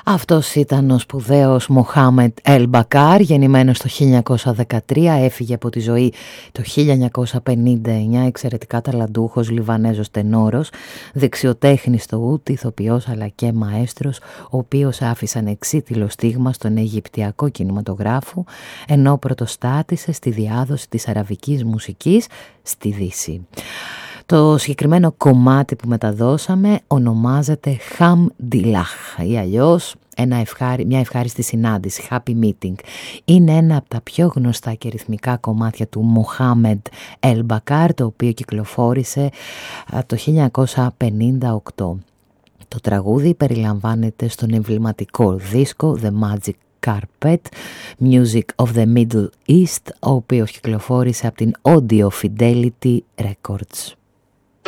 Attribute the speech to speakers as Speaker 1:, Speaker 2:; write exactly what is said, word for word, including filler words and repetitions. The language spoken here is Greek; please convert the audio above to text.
Speaker 1: Αυτός ήταν ο σπουδαίος Μοχάμεντ Ελ Μπακάρ, γεννημένος το χίλια εννιακόσια δεκατρία, έφυγε από τη ζωή το χίλια εννιακόσια πενήντα εννιά, εξαιρετικά ταλαντούχος Λιβανέζος τενόρος, δεξιοτέχνης στο ούτ, ηθοποιός αλλά και μαέστρος, ο οποίος άφησαν εξίτηλο στίγμα στον Αιγυπτιακό κινηματογράφο, ενώ πρωτοστάτησε στη διάδοση της αραβικής μουσικής στη Δύση. Το συγκεκριμένο κομμάτι που μεταδώσαμε ονομάζεται Hamdillah ή αλλιώς ένα ευχάρι, μια ευχάριστη συνάντηση, Happy Meeting. Είναι ένα από τα πιο γνωστά και ρυθμικά κομμάτια του Μοχάμεντ Ελ Μπακάρ, το οποίο κυκλοφόρησε το χίλια εννιακόσια πενήντα οκτώ. Το τραγούδι περιλαμβάνεται στον εμβληματικό δίσκο The Magic Carpet, Music of the Middle East, ο οποίος κυκλοφόρησε από την Audio Fidelity Records.